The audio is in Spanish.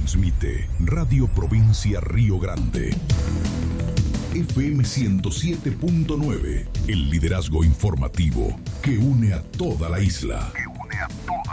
Transmite Radio Provincia Río Grande. FM 107.9. El liderazgo informativo que une a toda la isla.